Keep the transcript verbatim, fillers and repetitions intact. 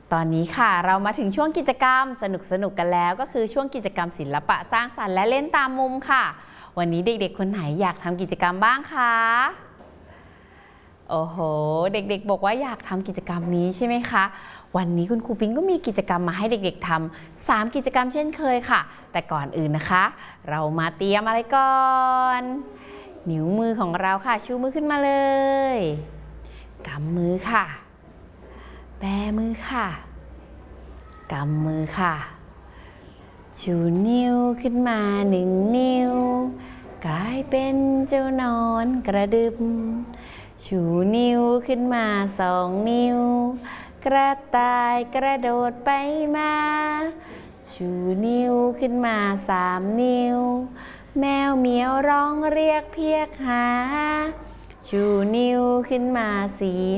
ตอนนี้ค่ะเรามาถึงช่วงกิจกรรมสนุกสนุกกันแล้วก็คือช่วงกิจกรรมศิลปะสร้างสรรค์และเล่นตามมุมค่ะวันนี้เด็กๆคนไหนอยากทำกิจกรรมบ้างคะโอ้โหเด็กๆบอกว่าอยากทำกิจกรรมนี้ใช่ไหมคะวันนี้คุณครูปิ๊งก็มีกิจกรรมมาให้เด็กๆทำสามกิจกรรมเช่นเคยค่ะแต่ก่อนอื่นนะคะเรามาเตรียมอะไรก่อนนิ้วมือของเราค่ะชูมือขึ้นมาเลยกำมือค่ะแบมือค่ะกำมือค่ะชูนิ้วขึ้นมาหนึ่งนิ้วกลายเป็นเจ้านอนกระดึบชูนิ้วขึ้นมาสองนิ้วกระต่ายกระโดดไปมาชูนิ้วขึ้นมาสามนิ้วแมวเหมียวร้องเรียกเพียกหาชูนิ้วขึ้นมาสี่